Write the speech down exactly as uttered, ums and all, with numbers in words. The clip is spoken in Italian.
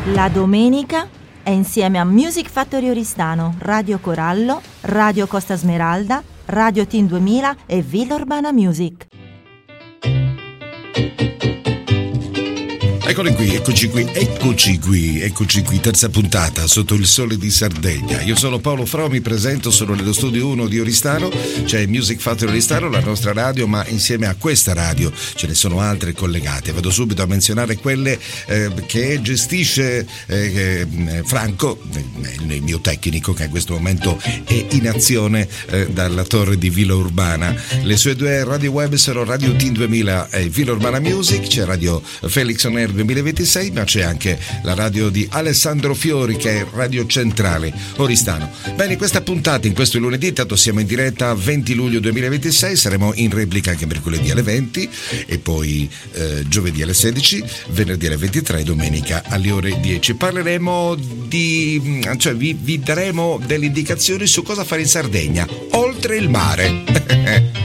La domenica è insieme a Music Factory Oristano, Radio Corallo, Radio Costa Smeralda, Radio Team duemila e Villa Urbana Music. Eccoli qui, eccoci qui, eccoci qui, eccoci qui, terza puntata sotto il sole di Sardegna. Io sono Paolo Frò, mi presento, sono nello studio uno di Oristano, c'è Music Factory Oristano, la nostra radio, ma insieme a questa radio ce ne sono altre collegate. Vado subito a menzionare quelle eh, che gestisce eh, Franco, il mio tecnico che in questo momento è in azione eh, dalla torre di Villa Urbana. Le sue due radio web sono Radio Team duemila e Villa Urbana Music, c'è Radio Felix On Air duemilaventisei, ma c'è anche la radio di Alessandro Fiori che è Radio Centrale Oristano. Bene, questa puntata in questo lunedì, tanto siamo in diretta venti luglio duemilaventisei, saremo in replica anche mercoledì alle venti e poi eh, giovedì alle sedici, venerdì alle ventitré e domenica alle ore dieci. Parleremo di, cioè vi, vi daremo delle indicazioni su cosa fare in Sardegna oltre il mare.